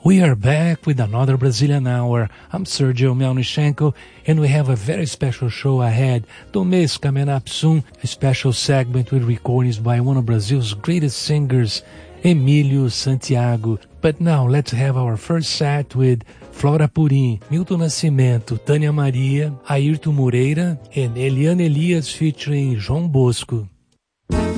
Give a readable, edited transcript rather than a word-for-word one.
We are back with another Brazilian Hour. I'm Sergio Melnichenko, and we have a very special show ahead. Don't miss coming up soon, a special segment with recordings by one of Brazil's greatest singers, Emílio Santiago. But now, let's have our first set with Flora Purim, Milton Nascimento, Tânia Maria, Airton Moreira, and Eliana Elias featuring João Bosco.